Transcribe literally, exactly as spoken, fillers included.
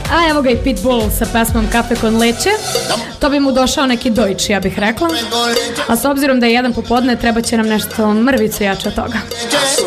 A evo ga i Pitbull sa pesmom Kafe con leće. To bi mu došao neki dojč, ja bih rekla. A s obzirom da je jedan popodne, treba će nam nešto mrvicu jače od toga.